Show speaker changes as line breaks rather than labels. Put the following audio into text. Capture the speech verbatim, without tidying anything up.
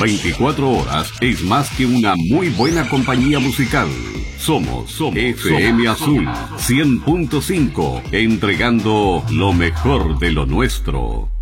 veinticuatro horas es más que una muy buena compañía musical. Somos, somos F M Azul cien punto cinco, entregando lo mejor de lo nuestro.